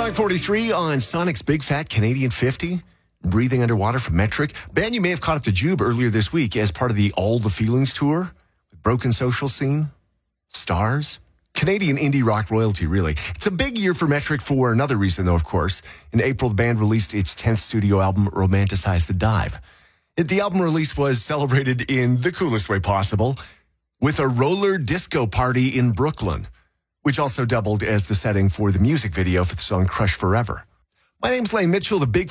Song 43 on Sonic's Big Fat Canadian 50. Breathing Underwater from Metric. Band you may have caught up to Jube earlier this week as part of the All the Feelings tour. Broken Social Scene. Stars. Canadian indie rock royalty, really. It's a big year for Metric for another reason, though, of course. In April, the band released its 10th studio album, Romanticize the Dive. The album release was celebrated in the coolest way possible with a roller disco party in Brooklyn, which also doubled as the setting for the music video for the song Crush Forever. My name's Lane Mitchell. The Big